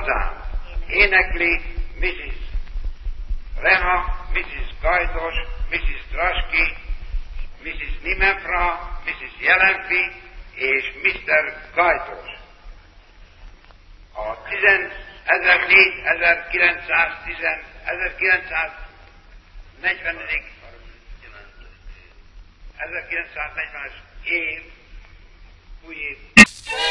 hozzám. Énekli Mrs. Reha, Mrs. Gajdos, Mrs. Traski, Mrs. Nimefra, Mrs. Jelenfi és Mr. Gajdos. A 1940-es év, új év